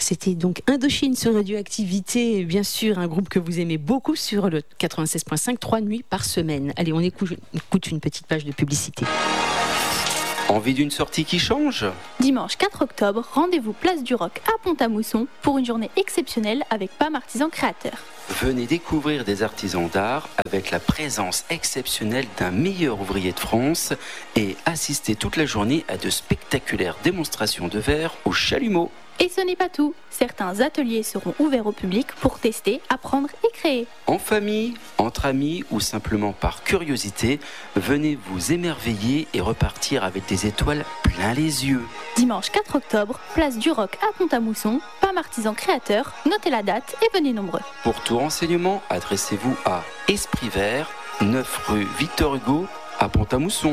C'était donc Indochine sur Radioactivité, bien sûr, un groupe que vous aimez beaucoup sur le 96.5, 3 nuits par semaine. Allez, on écoute une petite page de publicité. Envie d'une sortie qui change ? Dimanche 4 octobre, rendez-vous Place du Roc à Pont-à-Mousson pour une journée exceptionnelle avec PAM Artisans Créateurs. Venez découvrir des artisans d'art avec la présence exceptionnelle d'un meilleur ouvrier de France et assister toute la journée à de spectaculaires démonstrations de verre au chalumeau. Et ce n'est pas tout. Certains ateliers seront ouverts au public pour tester, apprendre et créer. En famille, entre amis ou simplement par curiosité, venez vous émerveiller et repartir avec des étoiles plein les yeux. Dimanche 4 octobre, Place du Roc à Pont-à-Mousson, PAM Artisans Créateurs, notez la date et venez nombreux. Pour tout renseignement, adressez-vous à Esprit Vert, 9 rue Victor Hugo à Pont-à-Mousson.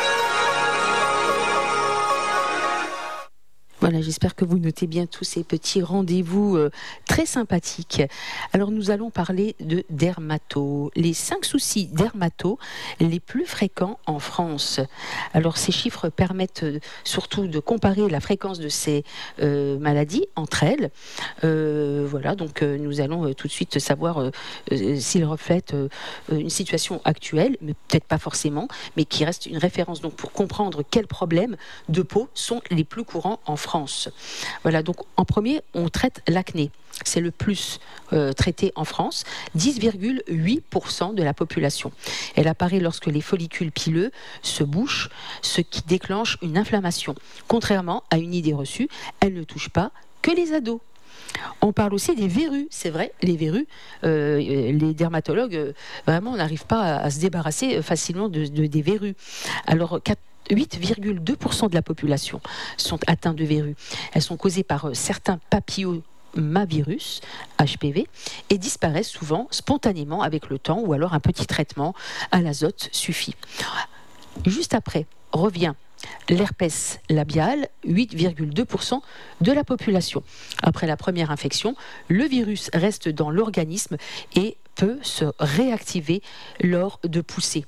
Voilà, j'espère que vous notez bien tous ces petits rendez-vous très sympathiques. Alors, nous allons parler de dermato. Les 5 soucis dermato les plus fréquents en France. Alors, ces chiffres permettent surtout de comparer la fréquence de ces maladies entre elles. Voilà, donc nous allons tout de suite savoir s'ils reflètent une situation actuelle, mais peut-être pas forcément, mais qui reste une référence donc pour comprendre quels problèmes de peau sont les plus courants en France. Voilà, donc en premier, on traite l'acné. C'est le plus traité en France, 10,8% de la population. Elle apparaît lorsque les follicules pileux se bouchent, ce qui déclenche une inflammation. Contrairement à une idée reçue, elle ne touche pas que les ados. On parle aussi des verrues, c'est vrai, les verrues, les dermatologues, vraiment, n'arrivent pas à se débarrasser facilement des verrues. Alors, 8,2% de la population sont atteints de verrues. Elles sont causées par certains papillomavirus, HPV, et disparaissent souvent spontanément avec le temps ou alors un petit traitement à l'azote suffit. Juste après, revient l'herpès labial, 8,2% de la population. Après la première infection, le virus reste dans l'organisme et peut se réactiver lors de poussées.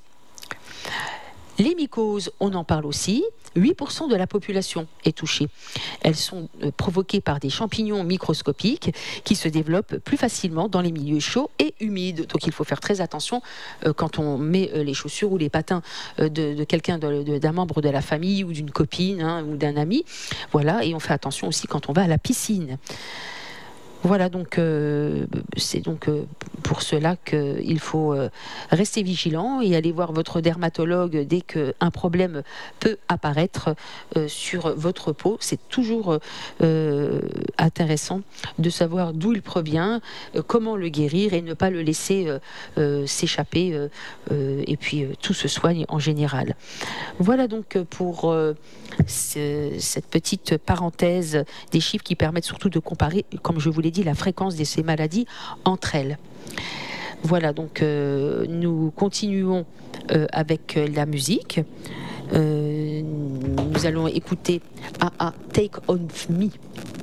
Les mycoses, on en parle aussi, 8% de la population est touchée. Elles sont provoquées par des champignons microscopiques qui se développent plus facilement dans les milieux chauds et humides. Donc il faut faire très attention quand on met les chaussures ou les patins de quelqu'un, d'un membre de la famille ou d'une copine ou d'un ami. Voilà, et on fait attention aussi quand on va à la piscine. Voilà, donc c'est donc pour cela qu'il faut rester vigilant et aller voir votre dermatologue dès qu'un problème peut apparaître sur votre peau. C'est toujours intéressant de savoir d'où il provient, comment le guérir et ne pas le laisser s'échapper et puis tout se soigne en général. Voilà donc pour cette petite parenthèse des chiffres qui permettent surtout de comparer, comme je vous l'ai dit, la fréquence de ces maladies entre elles. Voilà, donc nous continuons avec la musique. Nous allons écouter AA Take On Me.